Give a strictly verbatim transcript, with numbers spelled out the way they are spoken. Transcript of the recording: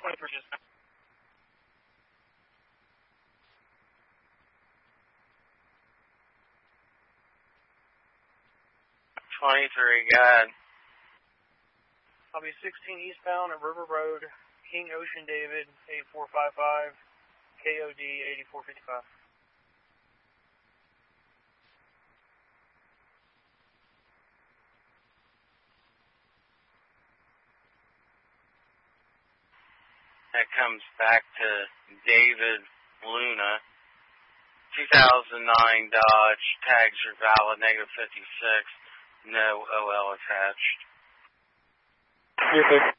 twenty-three just now. twenty-three, go ahead. I'll be sixteen eastbound at River Road, King Ocean David, eight four five five, K O D eighty-four fifty-five. That comes back to David Luna, two thousand nine Dodge, tags are valid, negative fifty-six, no O L attached. Yes, sir.